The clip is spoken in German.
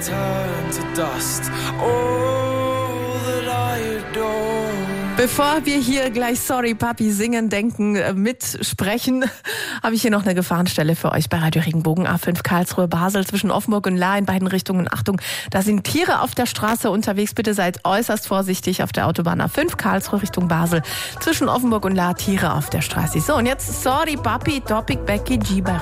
turn to dust. All that I adore. Bevor wir hier gleich Sorry Papi singen, denken, mitsprechen, habe ich hier noch eine Gefahrenstelle für euch bei Radio Regenbogen A5 Karlsruhe Basel zwischen Offenburg und Lahr in beiden Richtungen. Achtung, da sind Tiere auf der Straße unterwegs. Bitte seid äußerst vorsichtig auf der Autobahn A5 Karlsruhe Richtung Basel zwischen Offenburg und Lahr. Tiere auf der Straße. So, und jetzt Sorry Papi, Topic Becky G bei